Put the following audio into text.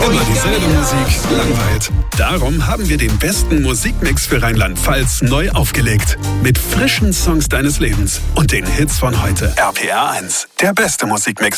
Immer dieselbe Musik, langweilt. Darum haben wir den besten Musikmix für Rheinland-Pfalz neu aufgelegt. Mit frischen Songs deines Lebens und den Hits von heute. RPR 1, der beste Musikmix.